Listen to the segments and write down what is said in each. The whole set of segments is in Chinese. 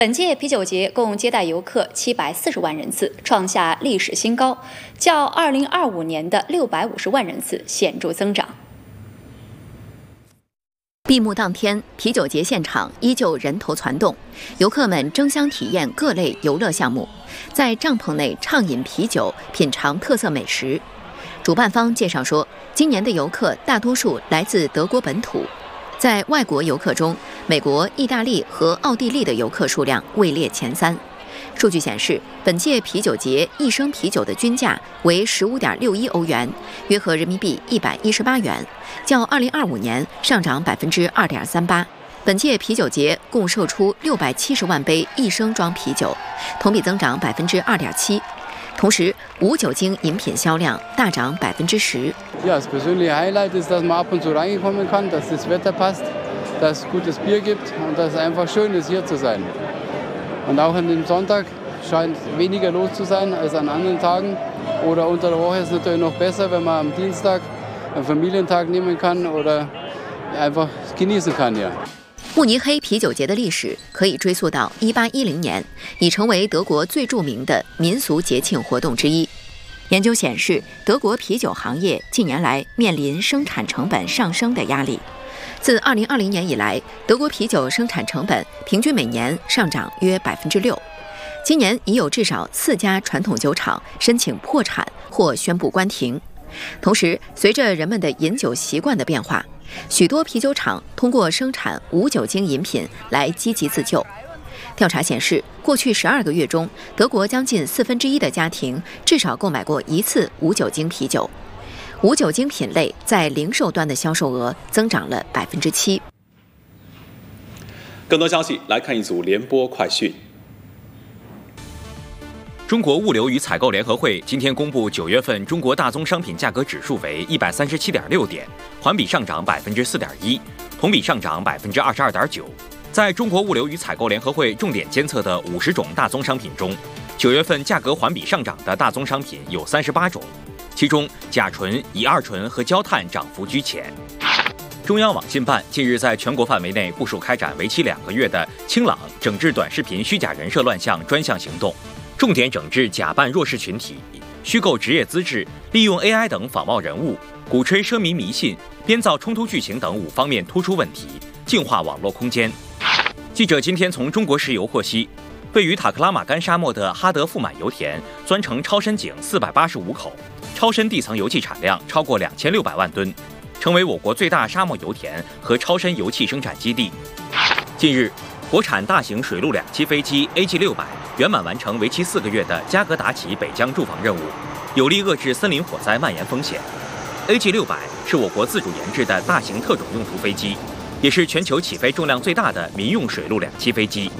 本届啤酒节共接待游客740万人次，创下历史新高，较2025年的650万人次显著增长。闭幕当天，啤酒节现场依旧人头攒动，游客们争相体验各类游乐项目，在帐篷内畅饮啤酒，品尝特色美食。主办方介绍说，今年的游客大多数来自德国本土。在外国游客中，美国、意大利和奥地利的游客数量位列前3。数据显示，本届啤酒节一升啤酒的均价为15.61欧元，约合人民币118元，较2025年上涨2.38%。本届啤酒节共售出670万杯一升装啤酒，同比增长2.7%。同时，无酒精饮品销量大涨10%。 Ja, das persönliche Highlight ist, dass man ab und zu reinkommen kann, dass das Wetter passt, dass es gutes Bier gibt und dass es einfach schön ist, hier zu sein. Und auch an dem Sonntag scheint weniger los zu sein als an anderen Tagen. Oder unter der Woche ist es natürlich noch besser, wenn man am Dienstag einen Familientag nehmen kann oder einfach genießen kann, ja. 慕尼黑啤酒节的历史可以追溯到1810年，已成为德国最著名的民俗节庆活动之一。研究显示，德国啤酒行业近年来面临生产成本上升的压力。自2020年以来，德国啤酒生产成本平均每年上涨约6%。今年已有至少4家传统酒厂申请破产或宣布关停。同时，随着人们的饮酒习惯的变化，许多啤酒厂通过生产无酒精饮品来积极自救。调查显示，过去12个月中，德国将近1/4的家庭至少购买过1次无酒精啤酒。无酒精品类在零售端的销售额增长了7%。 更多消息来看一组联播快讯。中国物流与采购联合会今天公布9月份中国大宗商品价格指数为137.6点，环比上涨4.1%，同比上涨22.9%。在中国物流与采购联合会重点监测的50种大宗商品中，9月份价格环比上涨的大宗商品有38种，其中甲醇、乙二醇和焦炭涨幅居前。中央网信办近日在全国范围内部署开展为期2个月的清朗整治短视频虚假人设乱象专项行动。重点整治假扮弱势群体、虚构职业资质、利用 AI 等仿冒人物、鼓吹奢靡迷信、编造冲突剧情等5方面突出问题，净化网络空间。记者今天从中国石油获悉，位于塔克拉玛干沙漠的哈德富满油田钻成超深井485口，超深地层油气产量超过2600万吨，成为我国最大沙漠油田和超深油气生产基地。近日，国产大型水陆两栖飞机 AG600圆满完成为期4个月的加格达奇北疆驻防任务，有力遏制森林火灾蔓延风险。AG600是我国自主研制的大型特种用途飞机，也是全球起飞重量最大的民用水陆两栖飞机。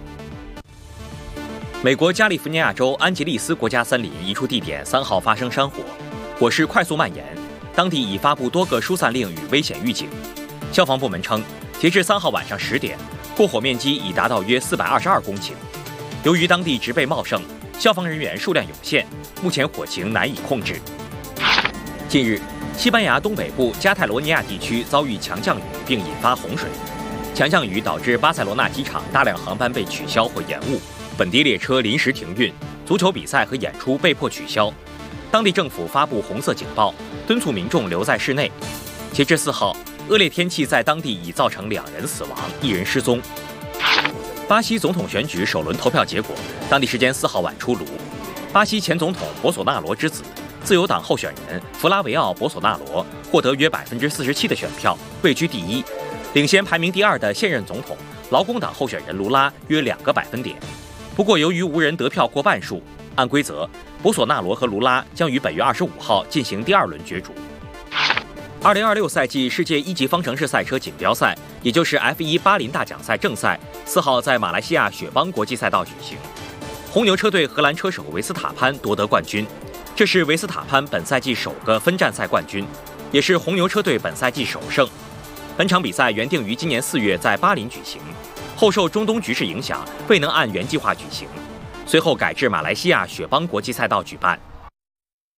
美国加利福尼亚州安吉利斯国家森林一处地点3号发生山火，火势快速蔓延，当地已发布多个疏散令与危险预警。消防部门称，截至3号晚上10点，过火面积已达到约422公顷。由于当地植被茂盛，消防人员数量有限，目前火情难以控制。近日，西班牙东北部加泰罗尼亚地区遭遇强降雨，并引发洪水。强降雨导致巴塞罗那机场大量航班被取消或延误，本地列车临时停运，足球比赛和演出被迫取消。当地政府发布红色警报，敦促民众留在室内。截至4号，恶劣天气在当地已造成2人死亡，1人失踪。巴西总统选举首轮投票结果，当地时间4号晚出炉。巴西前总统博索纳罗之子、自由党候选人弗拉维奥·博索纳罗获得约47%的选票，位居第1，领先排名第2的现任总统劳工党候选人卢拉约2个百分点。不过，由于无人得票过半数，按规则，博索纳罗和卢拉将于本月25号进行第2轮角逐。2026赛季世界1级方程式赛车锦标赛，也就是 F1 巴林大奖赛正赛，4号在马来西亚雪邦国际赛道举行。红牛车队荷兰车手维斯塔潘夺得冠军，这是维斯塔潘本赛季首个分站赛冠军，也是红牛车队本赛季首胜。本场比赛原定于今年4月在巴林举行，后受中东局势影响，未能按原计划举行，随后改至马来西亚雪邦国际赛道举办。